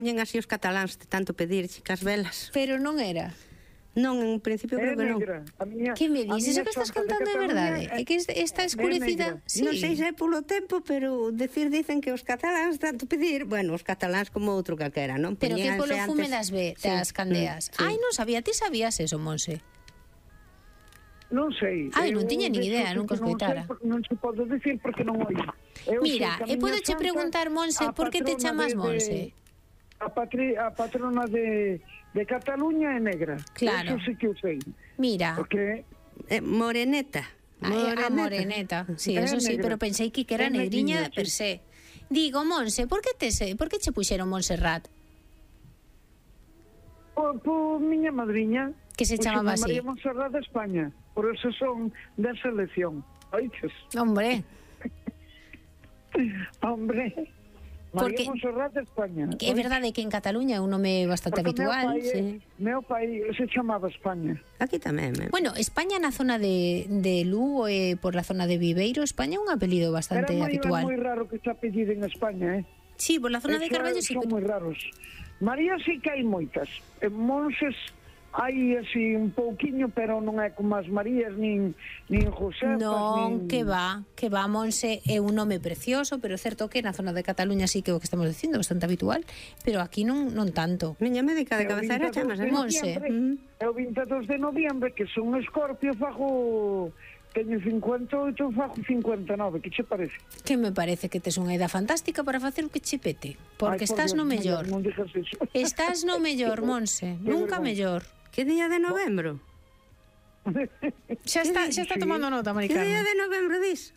Ñen así os cataláns de tanto pedir chicas velas. Pero non era. Non, en principio creo que non. Que me dices? Eso que estás contando é verdade? É que está escurecida? Sí. Non sei se é polo tempo, pero dicen que os cataláns tanto pedir, bueno, os cataláns como outro calquera, non? Pero que polo fume das candeas. Ai, non sabía, ti sabías eso, Monse? Non sei. Ai, non tiña nin idea, nunca escoitara. Non se pode dicir porque non oí. Mira, e podoche preguntar, Monse, por que te chamas Monse? A patrona de Cataluña é negra. Claro. Eso sí que o sei. Mira. Porque moreneta. A moreneta. Sí, eso sí, pero pensei que era negriña per se. Digo, Monse, por que che puxeron Montserrat? Por miña madriña. Que se chamaba así. María Montserrat de España. Por eso son da selección. Oiches. Hombre. María Montserrat de España. É verdade que en Cataluña é un nome bastante habitual. Meu país se chamaba España. Aquí tamén. Bueno, España na zona de Lugo e por la zona de Viveiro, España é un apelido bastante habitual. É moi raro que está apellido en España, Sí, por la zona de Carballo sí. Son moi raros. María sí que hai moitas. Monses hai así un pouquiño, pero non é como as Marías nin Josefas. Non, que va, Monse é un nome precioso, pero é certo que na zona de Cataluña sí que o que estamos dicindo é bastante habitual, pero aquí non tanto. Miña médica de cabecera chamase Monse. É o 22 de noviembre, que son Escorpio, teño 58, fago 59, que che parece? Que me parece que tes unha idea fantástica para facer o que che pete, porque estás no mellor. Non digas eso. Estás no mellor, Monse, nunca mellor. Que día de novembro? Xa está tomando nota, Mari Carmen. Que día de novembro dis?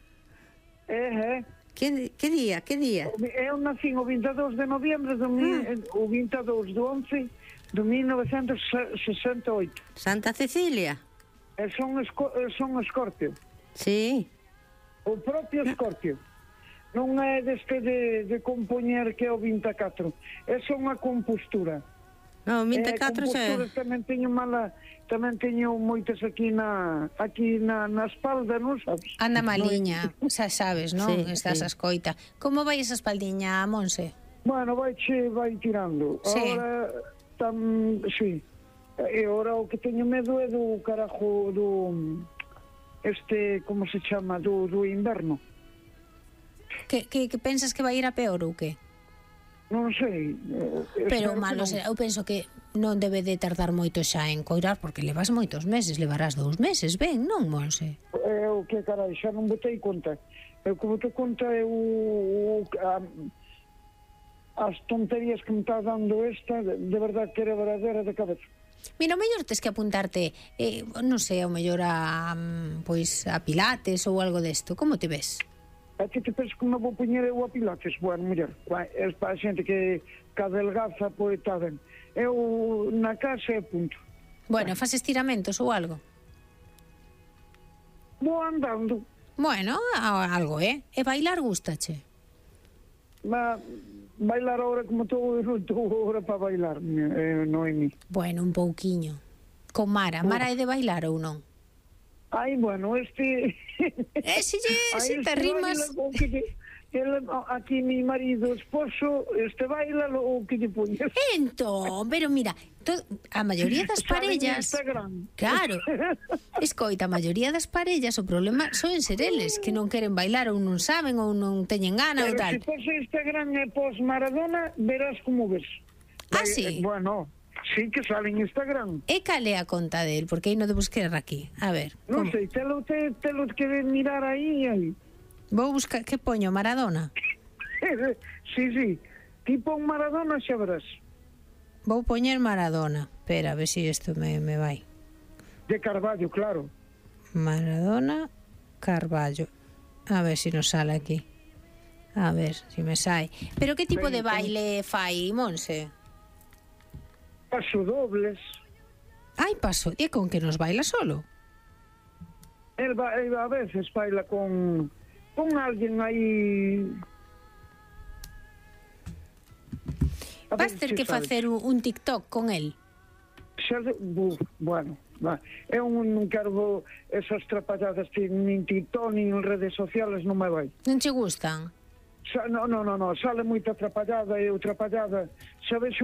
Que día? Eu nací o 22 de noviembre o 22 do 11 de 1968. Santa Cecilia? Son Escorpio. Sí. O propio Escorpio. Non é deste de compoñer que é o 24. É só unha compostura. No, 24 xa. Tamén teño moitas aquí na espalda, non sabes? Anda maliña, xa sabes, non? Estás a escoita. Como vai esa espaldiña, Monse? Bueno, vai tirando. Ahora, sí. E ahora o que teño medo é do carajo como se chama, do inverno. Que pensas que vai ir a peor ou que? Non sei. Pero malo será, eu penso que non debe de tardar moito xa en coirar, porque levas moitos meses, levarás 2 meses, ben, non, Monse? O que carai, xa non botei conta. Eu que botei conta é as tonterías que me está dando esta, de verdad que era verdadeira de cabeza. Mira, o mellor tes que apuntarte, non sei, o mellor a pilates ou algo desto, como te ves? A ti te pensas que me vou poñer eu a pilates? Bueno, mellor, é para a xente que adelgaza, pois está ben. Eu na casa punto. Bueno, faz estiramentos ou algo? Vou andando. Bueno, algo, E bailar gustache? Bailar ahora como estou ahora para bailar, Noemi. Bueno, un pouquiño. Con Mara é de bailar ou non? Ai, bueno, si te rimas. Aquí mi marido, esposo, baila o que lle poñes. Entón, pero mira, a maioría das parellas... Claro, escoita, a maioría das parellas o problema son ser eles, que non queren bailar ou non saben ou non teñen gana ou tal. Pero se pos Instagram e pos Maradona, verás como ves. Sí? Bueno... Sí, que sale en Instagram. E cale a conta del, porque aí non debes querer aquí. A ver. Non sei, te lo que mirar aí. Vou buscar, que poño, Maradona? Sí. Tipo un Maradona xa verás. Vou poñer Maradona. Espera, a ver se isto me vai. De Carballo, claro. Maradona, Carballo. A ver se nos sale aquí. A ver se me sai. Pero que tipo de baile fai, Monse? Paso dobles. Ai, paso, e con que nos baila solo? El a veces baila con alguén aí. Vas ter que facer un TikTok con el? Bueno, eu non quero esas trapalladas nin TikTok nin redes sociales, non me vai. Non che gustan? No, sale moito atrapallada e atrapallada. Sabes